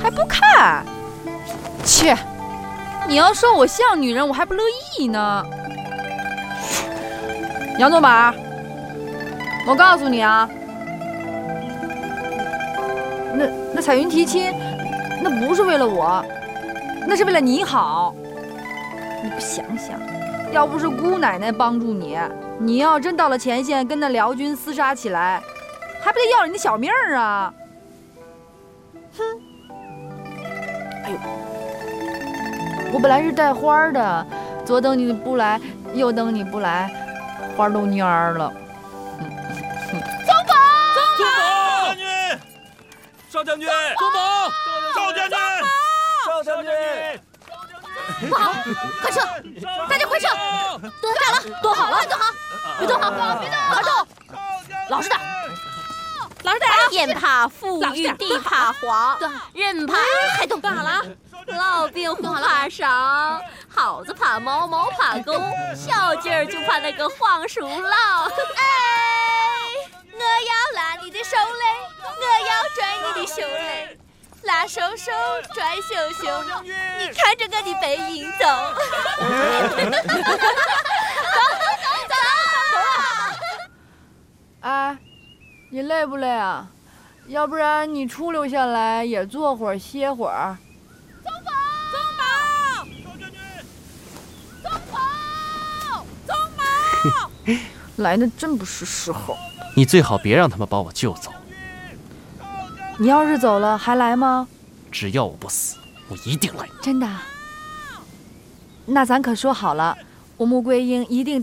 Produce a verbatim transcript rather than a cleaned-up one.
还不看？切！你要说我像女人，我还不乐意呢。杨总马，我告诉你啊，那那彩云提亲，那不是为了我，那是为了你好。你不想想，要不是姑奶奶帮助你，你要真到了前线跟那辽军厮杀起来，还不得要了你的小命儿啊！哼！哎呦，我本来是带花的，左等你不来，右等你不来，花都蔫儿了。 走吧！ 走吧！将军，少将军， 走吧！ 少将军，少将军， 不好，快撤！大家快撤！躲下了，躲好了，躲好，别动好，别动，快动！老实点，老实点啊！ 天怕富裕，地怕黄，人怕还动。 干好了， 老兵不怕伤，耗子怕猫，猫怕狗，小鸡儿就怕那个黄鼠狼。哎，我要拉你的手嘞，我要拽你的手嘞。拉手手，拽袖袖，你看着我的背影走。走走走走！ 哎，你累不累啊？要不然你出溜下来也坐会儿歇会儿。 宗保，宗保， 少将军， 宗保，宗保， 来的真不是时候。 你最好别让他们把我救走。 你要是走了，还来吗？ 只要我不死，我一定来。 真的？那咱可说好了，我穆桂英一定